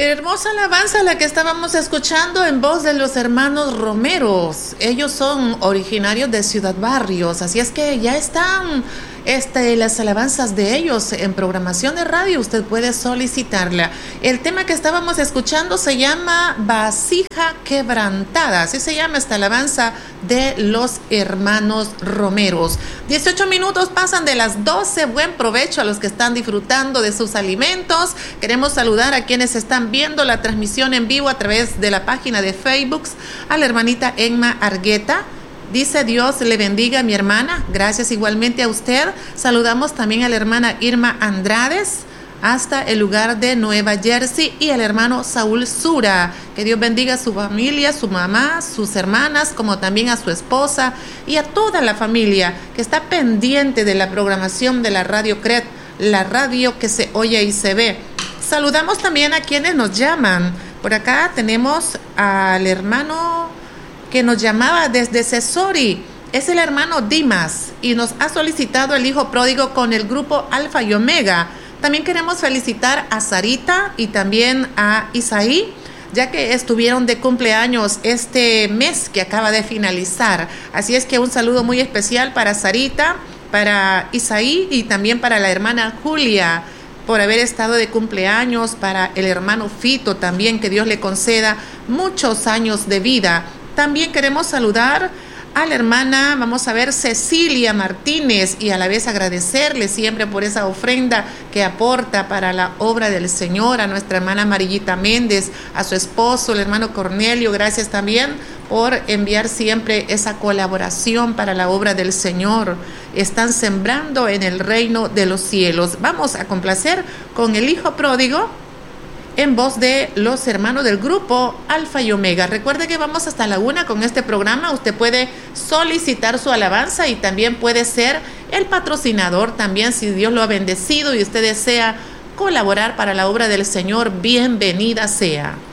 Hermosa alabanza la que estábamos escuchando en voz de los hermanos Romeros. Ellos son originarios de Ciudad Barrios, así es que ya están las alabanzas de ellos en programación de radio. Usted puede solicitarla. El tema que estábamos escuchando se llama Vasija Quebrantada, así se llama esta alabanza de los hermanos Romeros. 18 minutos pasan de las 12. Buen provecho a los que están disfrutando de sus alimentos. Queremos saludar a quienes están viendo la transmisión en vivo a través de la página de Facebook, a la hermanita Emma Argueta. Dice: Dios le bendiga, mi hermana. Gracias igualmente a usted. Saludamos también a la hermana Irma Andrades hasta el lugar de Nueva Jersey, y al hermano Saúl Sura. Que Dios bendiga a su familia, su mamá, sus hermanas, como también a su esposa y a toda la familia que está pendiente de la programación de la Radio CRED, la radio que se oye y se ve. Saludamos también a quienes nos llaman. Por acá tenemos al hermano que nos llamaba desde Cesori. Es el hermano Dimas y nos ha solicitado el hijo pródigo con el grupo Alfa y Omega. También queremos felicitar a Sarita y también a Isaí, ya que estuvieron de cumpleaños este mes que acaba de finalizar. Así es que un saludo muy especial para Sarita, para Isaí y también para la hermana Julia por haber estado de cumpleaños, para el hermano Fito también, que Dios le conceda muchos años de vida. También queremos saludar a la hermana, vamos a ver, Cecilia Martínez, y a la vez agradecerle siempre por esa ofrenda que aporta para la obra del Señor, a nuestra hermana Amarillita Méndez, a su esposo, el hermano Cornelio. Gracias también por enviar siempre esa colaboración para la obra del Señor. Están sembrando en el reino de los cielos. Vamos a complacer con el hijo pródigo en voz de los hermanos del grupo Alfa y Omega. Recuerde que vamos hasta la 1 con este programa. Usted puede solicitar su alabanza y también puede ser el patrocinador también, si Dios lo ha bendecido y usted desea colaborar para la obra del Señor. Bienvenida sea.